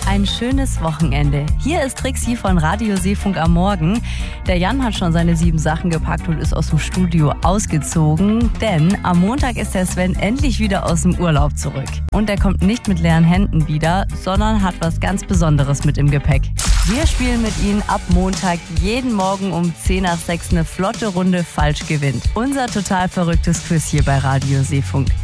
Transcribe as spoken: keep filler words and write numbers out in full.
ein schönes Wochenende. Hier ist Trixi von Radio Seefunk am Morgen. Der Jan hat schon seine sieben Sachen gepackt und ist aus dem Studio ausgezogen, denn am Montag ist der Sven endlich wieder aus dem Urlaub zurück. Und er kommt nicht mit leeren Händen wieder, sondern hat was ganz Besonderes mit im Gepäck. Wir spielen mit ihm ab Montag jeden Morgen um zehn nach sechs eine flotte Runde Falsch gewinnt. Unser total verrücktes Quiz hier bei Radio Seefunk.